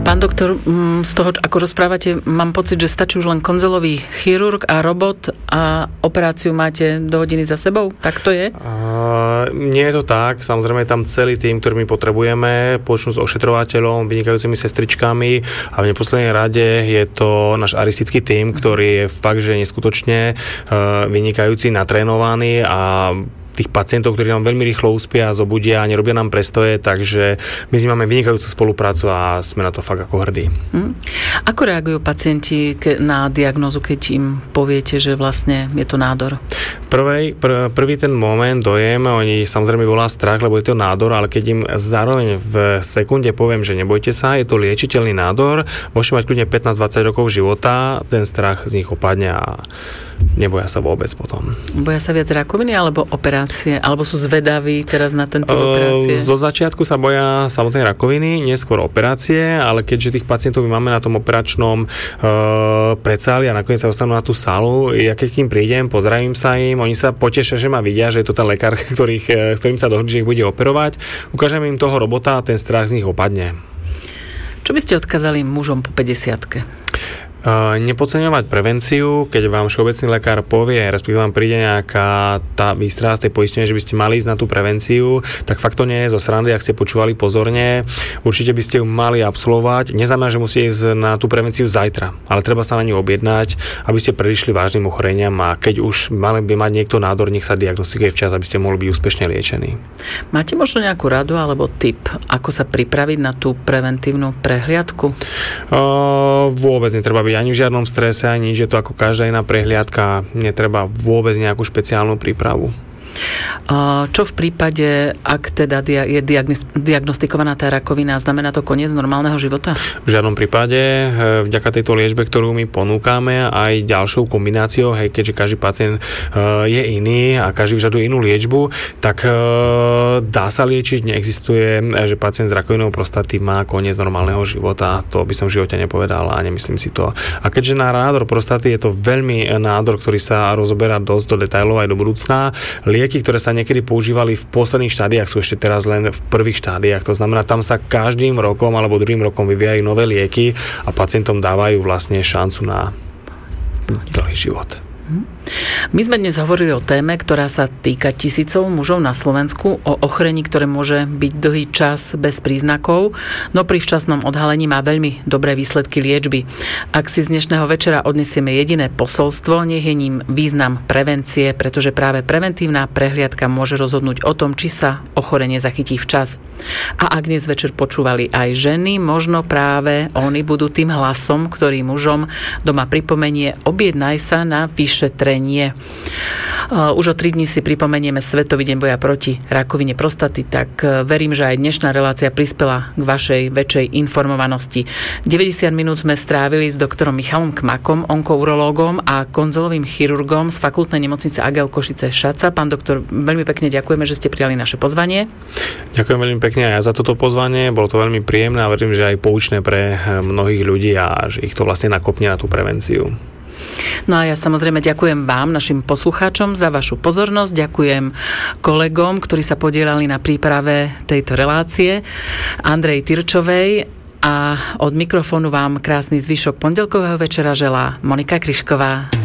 Pán doktor, z toho, ako rozprávate, mám pocit, že stačí už len konzelový chirurg a robot a operáciu máte do hodiny za sebou? Tak to je? Nie je to tak. Samozrejme je tam celý tým, ktorý my potrebujeme, počnú s ošetrovateľom, vynikajúcimi sestričkami a v neposlednej rade je to náš aristický tím, ktorý je fakt, že neskutočne vynikajúci, natrénovaný a tých pacientov, ktorí nám veľmi rýchlo uspia, zobudia a nerobia nám prestoje, takže my s nimi máme vynikajúcu spoluprácu a sme na to fakt ako hrdí. Ako reagujú pacienti na diagnózu, keď im poviete, že vlastne je to nádor? Prvý ten moment, dojem, oni samozrejme volá strach, lebo je to nádor, ale keď im zároveň v sekunde poviem, že nebojte sa, je to liečiteľný nádor, môžete mať kľudne 15-20 rokov života, ten strach z nich opadne a neboja sa vôbec potom. Boja sa viac rakoviny alebo operácie? Alebo sú zvedaví teraz na tento operácie? Zo začiatku sa boja samotnej rakoviny, neskôr operácie, ale keďže tých pacientov my máme na tom operačnom predsáli a nakoniec sa dostanú na tú sálu, ja keď k ním prídem, pozdravím sa im, oni sa potešia, že ma vidia, že je to ten lekár, s ktorým sa dohodli, že ich bude operovať. Ukážem im toho robota a ten strach z nich opadne. Čo by ste odkázali mužom po 50-ke? Nepodceňovať prevenciu, keď vám všeobecný lekár povie, respektíve vám príde nejaká tá výstraha z tej poistenia, že by ste mali ísť na tú prevenciu, tak fakt to nie je zo srandy, ak ste počúvali pozorne. Určite by ste ju mali absolvovať. Neznamená, že musí ísť na tú prevenciu zajtra, ale treba sa na ňu objednať, aby ste predišli vážnym ochoreniam a keď už mali by mať niekto nádor, nech sa diagnostikuje včas, aby ste mohli byť úspešne liečení. Máte možno nejakú radu alebo tip, ako sa pripraviť na tú preventívnu prehliadku? Vôbec netreba byť ani v žiadnom strese, ani nič, je to ako každá iná prehliadka, netreba vôbec nejakú špeciálnu prípravu. Čo v prípade, ak teda je diagnostikovaná tá rakovina, znamená to koniec normálneho života? V žiadnom prípade. Vďaka tejto liečbe, ktorú my ponúkame, aj ďalšou kombináciou, keďže každý pacient je iný a každý vyžaduje inú liečbu, tak dá sa liečiť. Neexistuje, že pacient s rakovinou prostaty má koniec normálneho života. To by som v živote nepovedal a nemyslím si to. A keďže na nádor prostaty je to veľmi nádor, ktorý sa rozoberá dosť do detailov aj do budúcna, lieky, ktoré sa niekedy používali v posledných štádiách, sú ešte teraz len v prvých štádiách. To znamená, tam sa každým rokom alebo druhým rokom vyvíjajú nové lieky a pacientom dávajú vlastne šancu na dlhý život. My sme dnes hovorili o téme, ktorá sa týka tisícov mužov na Slovensku, o ochorení, ktoré môže byť dlhý čas bez príznakov, no pri včasnom odhalení má veľmi dobré výsledky liečby. Ak si z dnešného večera odnesieme jediné posolstvo, nech je ním význam prevencie, pretože práve preventívna prehliadka môže rozhodnúť o tom, či sa ochorenie zachytí včas. A ak dnes večer počúvali aj ženy, možno práve oni budú tým hlasom, ktorý mužom doma pripomenie: objednaj sa na vyšetrenie. Už o 3 dní si pripomenieme Svetový deň boja proti rakovine prostaty, tak verím, že aj dnešná relácia prispela k vašej väčšej informovanosti. 90 minút sme strávili s doktorom Michalom Kmakom, onkourológom a konzelovým chirurgom z Fakultnej nemocnice AGEL Košice Šaca. Pán doktor, veľmi pekne ďakujeme, že ste prijali naše pozvanie. Ďakujem veľmi pekne aj ja za toto pozvanie. Bolo to veľmi príjemné a verím, že aj poučné pre mnohých ľudí a že ich to vlastne nakopne na tú prevenciu. No a ja samozrejme ďakujem vám, našim poslucháčom, za vašu pozornosť. Ďakujem kolegom, ktorí sa podielali na príprave tejto relácie, Andrej Tyrčovej, a od mikrofónu vám krásny zvyšok pondelkového večera želá Monika Kryšková.